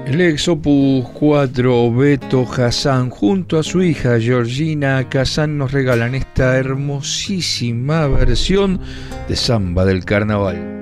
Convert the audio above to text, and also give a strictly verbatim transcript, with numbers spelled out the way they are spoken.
El ex Opus cuatro, Beto Hassán, junto a su hija Georgina Kazan, nos regalan esta hermosísima versión de Samba del Carnaval.